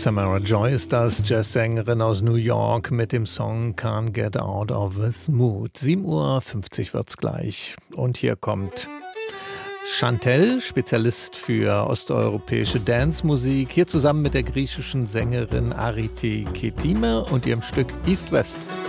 Samara Joy ist das, Jazzsängerin aus New York mit dem Song Can't Get Out of This Mood. 7:50 Uhr wird's gleich. Und hier kommt Chantel, Spezialist für osteuropäische Dancemusik, hier zusammen mit der griechischen Sängerin Arite Ketime und ihrem Stück East West.